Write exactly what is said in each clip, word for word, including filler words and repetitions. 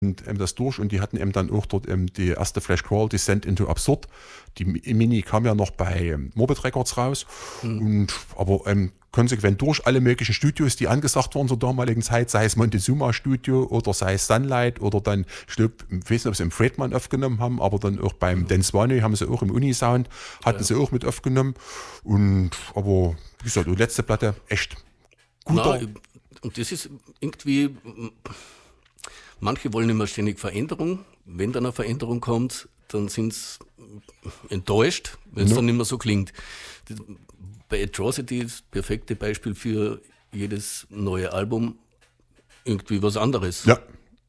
und ähm, das durch und die hatten eben dann auch dort ähm, die erste Flash Crawl, Descent into Absurd. Die Mini kam ja noch bei ähm, Morbid Records raus. Mhm. Und aber ähm, konsequent durch alle möglichen Studios, die angesagt waren zur damaligen Zeit, sei es Montezuma Studio oder sei es Sunlight oder dann, ich glaube, ich weiß nicht, ob sie im Fredman aufgenommen haben, aber dann auch beim mhm. Dan Swaney haben sie auch im Unisound, hatten ja. sie auch mit aufgenommen. Und aber wie gesagt, die letzte Platte echt guter. Na, und das ist irgendwie, manche wollen immer ständig Veränderung. Wenn dann eine Veränderung kommt, dann sind sie enttäuscht, wenn es no. dann nicht mehr so klingt. Bei Atrocity ist das perfekte Beispiel für jedes neue Album irgendwie was anderes. Ja.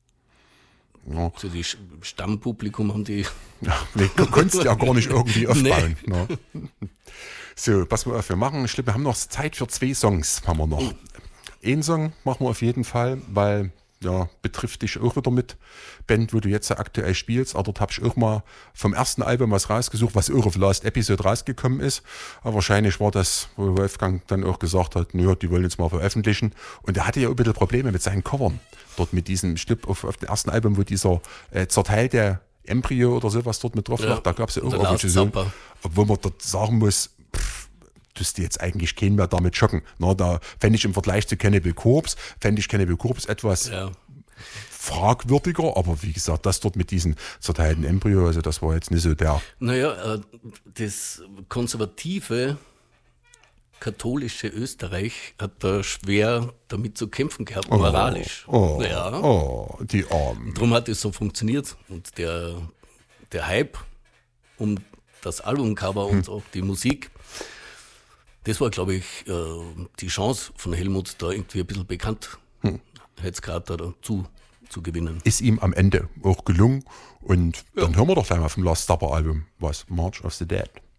ja. Also die Stammpublikum haben die... Ja, nee, du konntest ja gar nicht irgendwie aufbauen. Nee. Ja. So, pass mal auf, wir machen, ich glaube, wir haben noch Zeit für zwei Songs, haben wir noch. Oh. Einen Song machen wir auf jeden Fall, weil, ja, betrifft dich auch wieder mit Band, wo du jetzt aktuell spielst. Aber dort habe ich auch mal vom ersten Album was rausgesucht, was auch auf Last Episode rausgekommen ist. Aber wahrscheinlich war das, wo Wolfgang dann auch gesagt hat, naja, die wollen jetzt mal veröffentlichen. Und er hatte ja auch ein bisschen Probleme mit seinen Covern. Dort mit diesem Stück auf, auf dem ersten Album, wo dieser äh, zerteilte Embryo oder sowas dort mit drauf lag, ja, da gab es ja auch irgendwelche so, obwohl man dort sagen muss, pff, tust du jetzt eigentlich keinen mehr damit schocken. Na, da fände ich im Vergleich zu Cannibal Corpse, fände ich Cannibal Corpse etwas ja. fragwürdiger, aber wie gesagt, das dort mit diesem zerteilten Embryo, also das war jetzt nicht so der... Naja, das konservative katholische Österreich hat da schwer damit zu kämpfen gehabt, oh, moralisch. Oh, ja. oh, die Armen. Darum hat es so funktioniert und der, der Hype um das Albumcover hm. und auch die Musik, das war, glaube ich, die Chance von Helmut, da irgendwie ein bisschen Bekanntheitsgrad hm. dazu zu gewinnen. Ist ihm am Ende auch gelungen und ja. dann hören wir doch gleich mal vom Last Supper Album was, March of the Dead.